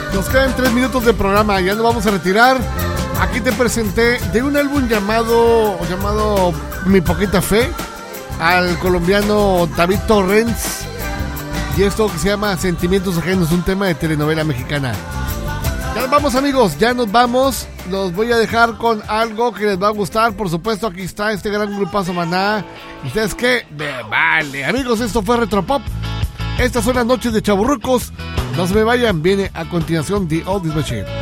Nos quedan 3 minutos de programa, ya nos vamos a retirar. Aquí te presenté de un álbum llamado Mi Poquita Fe, al colombiano David Torrens, y esto que se llama Sentimientos Ajenos, un tema de telenovela mexicana. Ya nos vamos, amigos, ya nos vamos. Los voy a dejar con algo que les va a gustar. Por supuesto, aquí está este gran grupazo Maná. ¿Y ustedes qué? Me vale. Amigos, esto fue Retropop. Estas son las noches de Chavorrucos. No se me vayan, viene a continuación The Oldies Machine.